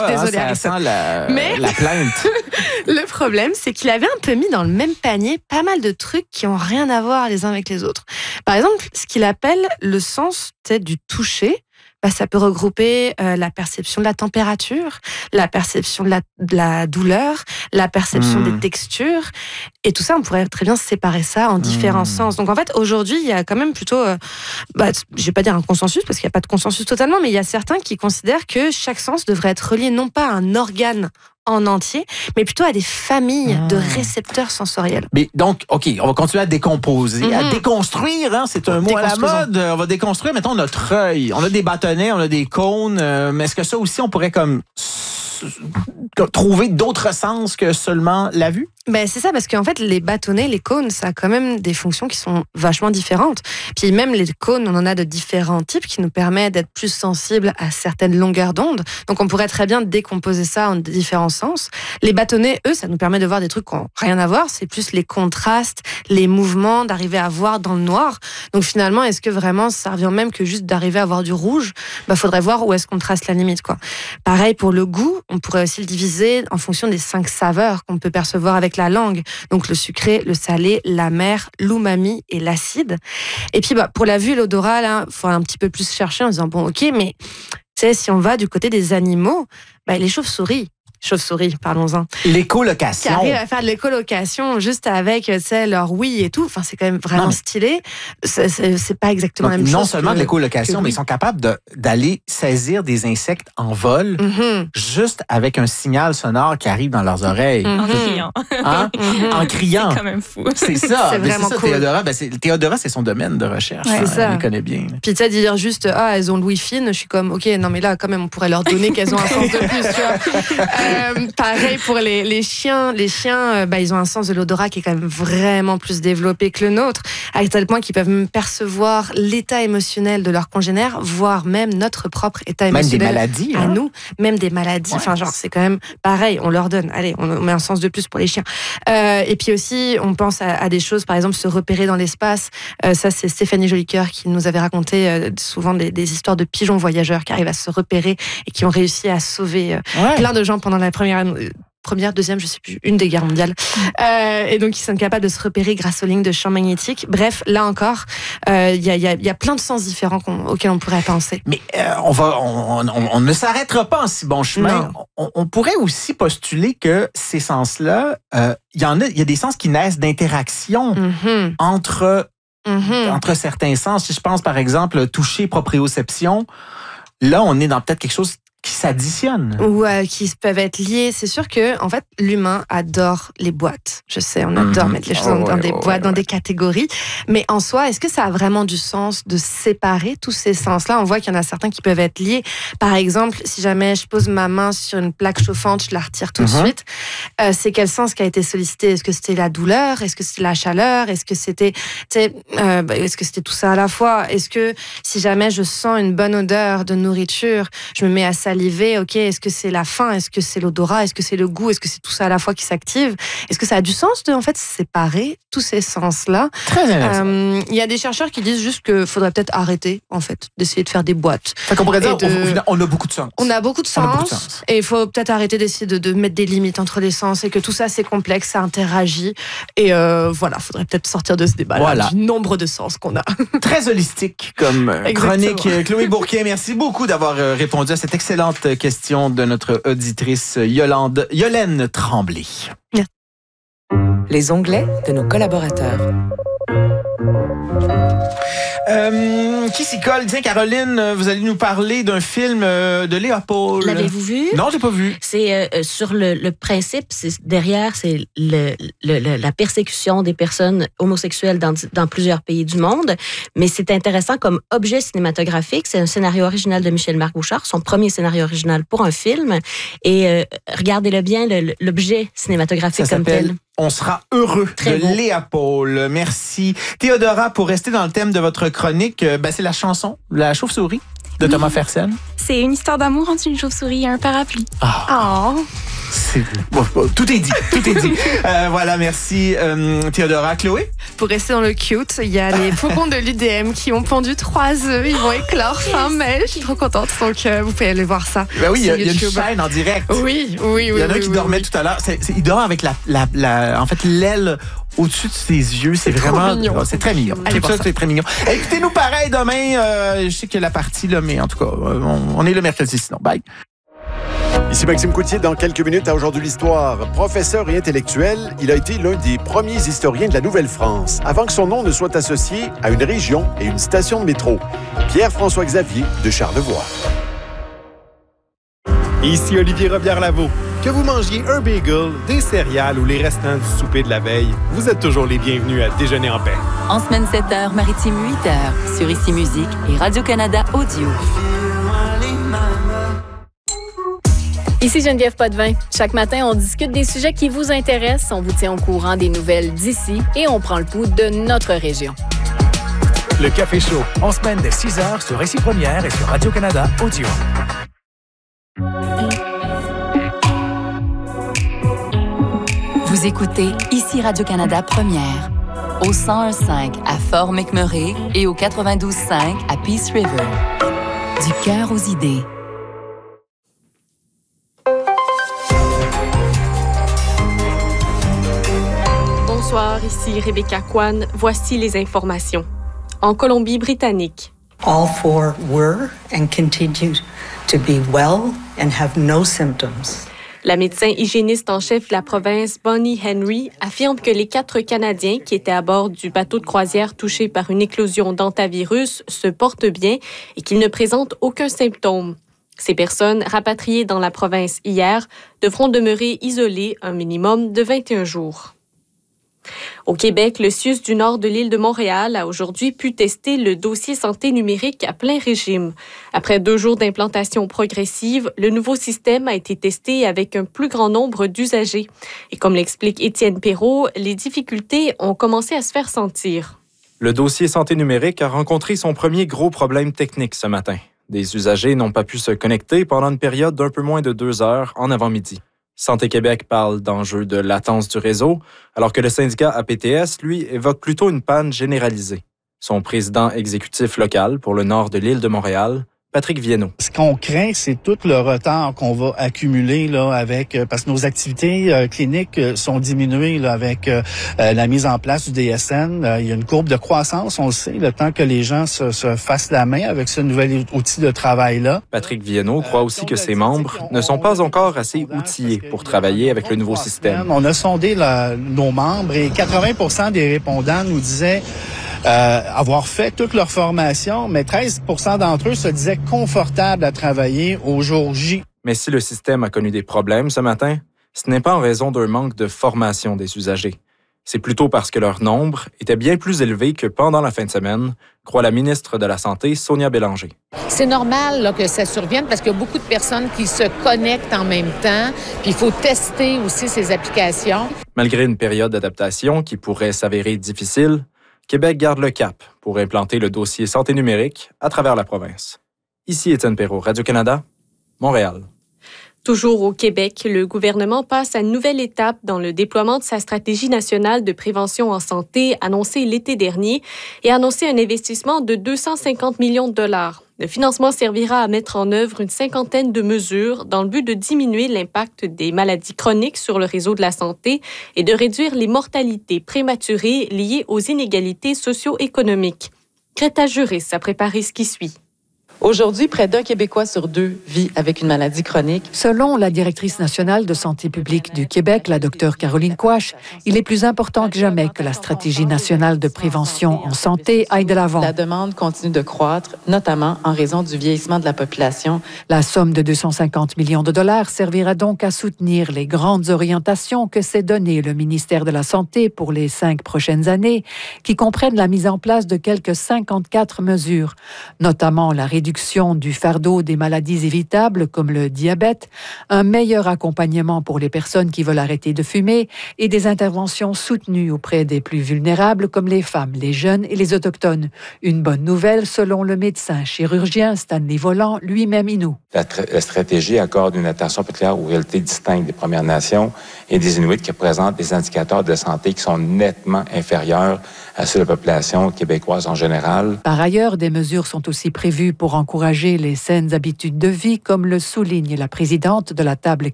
désolée, ça Harrison. sent la plainte. Le problème, c'est qu'il avait un peu mis dans le même panier pas mal de trucs qui ont rien à voir les uns avec les autres. Par exemple, ce qu'il appelle le sens peut-être du toucher, ça peut regrouper la perception de la température, la perception de la douleur, la perception des textures. Et tout ça, on pourrait très bien séparer ça en différents sens. Donc en fait, aujourd'hui, il y a quand même plutôt, je vais pas dire un consensus, parce qu'il n'y a pas de consensus totalement, mais il y a certains qui considèrent que chaque sens devrait être relié non pas à un organe en entier, mais plutôt à des familles de récepteurs sensoriels. Mais donc, OK, on va continuer à décomposer, à déconstruire, hein, c'est un mot à la mode. On va déconstruire, mettons, notre œil. On a des bâtonnets, on a des cônes, mais est-ce que ça aussi, on pourrait comme trouver d'autres sens que seulement la vue? Ben c'est ça, parce qu'en fait, les bâtonnets, les cônes, ça a quand même des fonctions qui sont vachement différentes. Puis même les cônes, on en a de différents types qui nous permettent d'être plus sensibles à certaines longueurs d'onde. Donc on pourrait très bien décomposer ça en différents sens. Les bâtonnets, eux, ça nous permet de voir des trucs qui n'ont rien à voir. C'est plus les contrastes, les mouvements, d'arriver à voir dans le noir. Donc finalement, est-ce que vraiment ça revient même que juste d'arriver à voir du rouge? Faudrait voir où est-ce qu'on trace la limite, quoi. Pareil pour le goût, on pourrait aussi le diviser en fonction des 5 saveurs qu'on peut percevoir avec la langue. Donc le sucré, le salé, l'amer, l'umami et l'acide. Et puis pour la vue et l'odorat, là, faut un petit peu plus chercher en disant bon, ok, mais tu sais, si on va du côté des animaux, les chauves-souris, parlons-en. L'écolocation. Qui arrivent à faire de l'écolocation juste avec, tu sais, leur oui et tout. Enfin, c'est quand même vraiment stylé. C'est pas exactement la même chose. Non seulement de l'écolocation, mais ils sont capables d'aller saisir des insectes en vol juste avec un signal sonore qui arrive dans leurs oreilles. En criant. Hein? En criant. C'est quand même fou. C'est ça. C'est vraiment cool. Théodora, c'est son domaine de recherche. Ouais, c'est ça. Il connaît bien. Puis tu sais, dire juste, elles ont l'ouïe fine, je suis comme, ok, non mais là, quand même, on pourrait leur donner qu'elles ont un sens de plus, tu vois. Pareil pour les chiens. Les chiens, ils ont un sens de l'odorat qui est quand même vraiment plus développé que le nôtre, à tel point qu'ils peuvent même percevoir l'état émotionnel de leurs congénères, voire même notre propre état émotionnel. Même des maladies. À nous, même des maladies. Ouais. Enfin, genre, c'est quand même pareil, on leur donne. Allez, on met un sens de plus pour les chiens. Et puis aussi, on pense à des choses, par exemple, se repérer dans l'espace. Ça, c'est Stéphanie Jolicoeur qui nous avait raconté souvent des histoires de pigeons voyageurs qui arrivent à se repérer et qui ont réussi à sauver plein de gens pendant la première, deuxième, je sais plus, une des guerres mondiales. Et donc, ils sont capables de se repérer grâce aux lignes de champ magnétique. Bref, là encore, il y a plein de sens différents auxquels on pourrait penser. Mais on ne s'arrêtera pas en si bon chemin. On pourrait aussi postuler que ces sens-là, il y a des sens qui naissent d'interaction entre certains sens. Si je pense, par exemple, toucher, proprioception, là, on est dans peut-être quelque chose qui s'additionnent. Ou qui peuvent être liés. C'est sûr que, en fait, l'humain adore les boîtes. Je sais, on adore mettre les choses dans des boîtes, dans des catégories. Mais en soi, est-ce que ça a vraiment du sens de séparer tous ces sens-là? On voit qu'il y en a certains qui peuvent être liés. Par exemple, si jamais je pose ma main sur une plaque chauffante, je la retire tout de suite. C'est quel sens qui a été sollicité? Est-ce que c'était la douleur? Est-ce que c'était la chaleur? Est-ce que c'était, est-ce que c'était tout ça à la fois? Est-ce que si jamais je sens une bonne odeur de nourriture, je me mets à saliver, ok, est-ce que c'est la faim, est-ce que c'est l'odorat, est-ce que c'est le goût, est-ce que c'est tout ça à la fois qui s'active? Est-ce que ça a du sens de, en fait, séparer tous ces sens-là? Très intéressant. Il y a des chercheurs qui disent juste qu'il faudrait peut-être arrêter, en fait, d'essayer de faire des boîtes. Fait qu'on pourrait dire, on a beaucoup de sens. On a beaucoup de sens. Et il faut peut-être arrêter d'essayer de mettre des limites entre les sens et que tout ça, c'est complexe, ça interagit. Et voilà, faudrait peut-être sortir de ce débat-là, du nombre de sens qu'on a. Très holistique comme chronique. Chloé Bourquin, merci beaucoup d'avoir répondu à cette excellente question de notre auditrice Yolène Tremblay. Merci. Les onglets de nos collaborateurs. Qui s'y colle? Tiens, Caroline, vous allez nous parler d'un film de Léopold. L'avez-vous vu? Non, j'ai pas vu. C'est sur le principe, derrière, c'est la persécution des personnes homosexuelles dans plusieurs pays du monde. Mais c'est intéressant comme objet cinématographique. C'est un scénario original de Michel-Marc Bouchard, son premier scénario original pour un film. Et regardez-le bien, l'objet cinématographique comme tel. On sera heureux de Léopold. Merci. Théodora, pour rester dans le thème de votre chronique, c'est la chanson La chauve-souris de Thomas Fersen. C'est une histoire d'amour entre une chauve-souris et un parapluie. C'est Tout est dit. Voilà, merci Théodora. Chloé? Pour rester dans le cute, il y a les faucons de l'UDM qui ont pondu 3 œufs. Ils vont éclore fin mai. Je suis trop contente. Donc, vous pouvez aller voir ça. Ben oui, il y a une chaîne en direct. Oui. Il y en a qui dormait tout à l'heure. Il dort avec en fait, l'aile au-dessus de ses yeux. C'est vraiment mignon. C'est très mignon. Allez, tout ça, c'est très mignon. Écoutez-nous pareil demain. Je sais qu'il y a la partie, là, mais en tout cas, on est le mercredi sinon. Bye. Ici Maxime Coutier, dans quelques minutes à Aujourd'hui l'Histoire. Professeur et intellectuel, il a été l'un des premiers historiens de la Nouvelle-France, avant que son nom ne soit associé à une région et une station de métro. Pierre-François Xavier de Charlevoix. Ici Olivier Robillard-Lavaux. Que vous mangiez un bagel, des céréales ou les restants du souper de la veille, vous êtes toujours les bienvenus à Déjeuner en paix. En semaine 7h, maritime 8h, sur Ici Musique et Radio-Canada Audio. Ici Geneviève Potvin. Chaque matin, on discute des sujets qui vous intéressent, on vous tient au courant des nouvelles d'ici et on prend le pouls de notre région. Le Café Chaud, en semaine dès 6h sur Ici Première et sur Radio-Canada Audio. Vous écoutez Ici Radio-Canada Première, au 101.5 à Fort McMurray et au 92.5 à Peace River. Du cœur aux idées. Bonsoir, ici Rebecca Kwan. Voici les informations. En Colombie-Britannique. All four were and continue to be well and have no symptoms. La médecin hygiéniste en chef de la province, Bonnie Henry, affirme que les 4 Canadiens qui étaient à bord du bateau de croisière touché par une éclosion d'hantavirus se portent bien et qu'ils ne présentent aucun symptôme. Ces personnes, rapatriées dans la province hier, devront demeurer isolées un minimum de 21 jours. Au Québec, le CIUS du nord de l'île de Montréal a aujourd'hui pu tester le dossier santé numérique à plein régime. Après 2 jours d'implantation progressive, le nouveau système a été testé avec un plus grand nombre d'usagers. Et comme l'explique Étienne Perrault, les difficultés ont commencé à se faire sentir. Le dossier santé numérique a rencontré son premier gros problème technique ce matin. Des usagers n'ont pas pu se connecter pendant une période d'un peu moins de 2 heures en avant-midi. Santé Québec parle d'enjeux de latence du réseau, alors que le syndicat APTS, lui, évoque plutôt une panne généralisée. Son président exécutif local pour le nord de l'île de Montréal, Patrick Viennot. Ce qu'on craint, c'est tout le retard qu'on va accumuler là avec parce que nos activités cliniques sont diminuées là, avec la mise en place du DSN. Il y a une courbe de croissance, on le sait, le temps que les gens se fassent la main avec ce nouvel outil de travail-là. Patrick Viennot croit aussi que ses membres ne sont pas encore assez outillés pour travailler avec le nouveau système. On a sondé nos membres et 80% des répondants nous disaient avoir fait toute leur formation, mais 13% d'entre eux se disaient confortables à travailler au jour J. Mais si le système a connu des problèmes ce matin, ce n'est pas en raison d'un manque de formation des usagers. C'est plutôt parce que leur nombre était bien plus élevé que pendant la fin de semaine, croit la ministre de la Santé, Sonia Bélanger. C'est normal là, que ça survienne parce qu'il y a beaucoup de personnes qui se connectent en même temps, puis il faut tester aussi ces applications. Malgré une période d'adaptation qui pourrait s'avérer difficile, Québec garde le cap pour implanter le dossier santé numérique à travers la province. Ici Étienne Perrault, Radio-Canada, Montréal. Toujours au Québec, le gouvernement passe à une nouvelle étape dans le déploiement de sa stratégie nationale de prévention en santé annoncée l'été dernier et a annoncé un investissement de 250 millions de dollars. Le financement servira à mettre en œuvre une 50aine de mesures dans le but de diminuer l'impact des maladies chroniques sur le réseau de la santé et de réduire les mortalités prématurées liées aux inégalités socio-économiques. Greta Juris a préparé ce qui suit. Aujourd'hui, près d'1 Québécois sur 2 vit avec une maladie chronique. Selon la directrice nationale de santé publique du Québec, la Dr Caroline Quach, il est plus important que jamais que la stratégie nationale de prévention en santé aille de l'avant. La demande continue de croître, notamment en raison du vieillissement de la population. La somme de 250 millions de dollars servira donc à soutenir les grandes orientations que s'est donné le ministère de la Santé pour les 5 prochaines années, qui comprennent la mise en place de quelques 54 mesures, notamment la réduction réduction du fardeau des maladies évitables comme le diabète, un meilleur accompagnement pour les personnes qui veulent arrêter de fumer et des interventions soutenues auprès des plus vulnérables comme les femmes, les jeunes et les autochtones. Une bonne nouvelle selon le médecin chirurgien Stanley Volant, lui-même Innu. La stratégie accorde une attention particulière aux réalités distinctes des Premières Nations et des Inuits qui présentent des indicateurs de santé qui sont nettement inférieurs à ceux de la population québécoise en général. Par ailleurs, des mesures sont aussi prévues pour encourager les saines habitudes de vie, comme le souligne la présidente de la table